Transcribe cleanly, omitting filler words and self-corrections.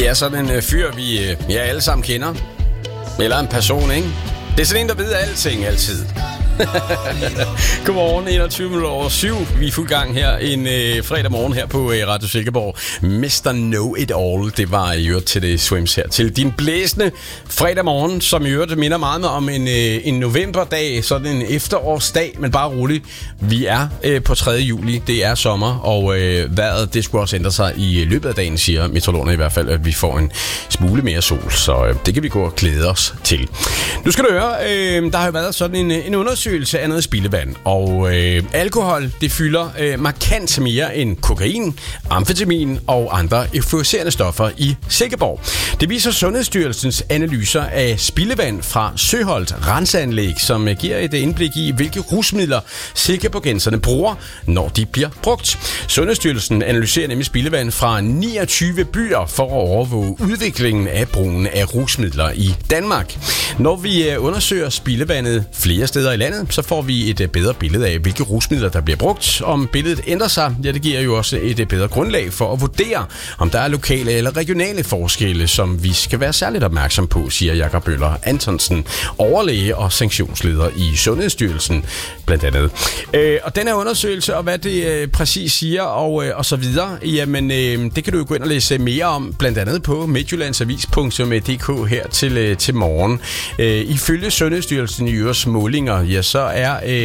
Det er sådan en fyr, vi alle sammen kender. Eller en person, ikke? Det er sådan en, der ved alting altid. Godmorgen, 21:07. Vi er fuld gang her en fredag morgen her på Radio Silkeborg. Mr. Know It All, det var i øvrigt til det Swims her. Til din blæsende fredag morgen, som i øvrigt minder meget om en novemberdag, sådan en efterårsdag, men bare roligt. Vi er på 3. juli, det er sommer, og vejret, det skulle også ændre sig i løbet af dagen, siger meteorologerne i hvert fald, at vi får en smule mere sol, så det kan vi gå og glæde os til. Nu skal du høre, der har jo været sådan en undersøgelse af noget spildevand, og alkohol, det fylder markant mere end kokain, amfetamin og andre euforiserende stoffer i Silkeborg. Det viser Sundhedsstyrelsens analyser af spildevand fra Søholt Renseanlæg, som giver et indblik i, hvilke rusmidler silkeborgenserne bruger, når de bliver brugt. Sundhedsstyrelsen analyserer nemlig spildevand fra 29 byer for at overvåge udviklingen af brugen af rusmidler i Danmark. Når vi undersøger spildevandet flere steder i landet, så får vi et bedre billede af, hvilke rusmidler der bliver brugt. Om billedet ændrer sig, ja, det giver jo også et bedre grundlag for at vurdere, om der er lokale eller regionale forskelle, som vi skal være særligt opmærksom på, siger Jakob Bøller Antonsen, overlæge og sanktionsleder i Sundhedsstyrelsen, blandt andet. Og den her undersøgelse, og hvad det præcis siger, og så videre, jamen, det kan du jo gå ind og læse mere om, blandt andet på midtjyllandsavis.dk her til morgen. Ifølge Sundhedsstyrelsen i øvrigt målinger, ja, så er